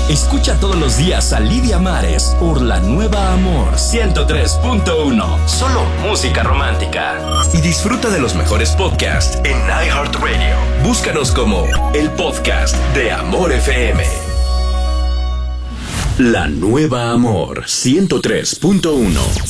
Escucha todos los días a Lidia Mares por La Nueva Amor 103.1. Solo música romántica. Y disfruta de los mejores podcasts en iHeartRadio. Búscanos como el podcast de Amor FM. La Nueva Amor 103.1.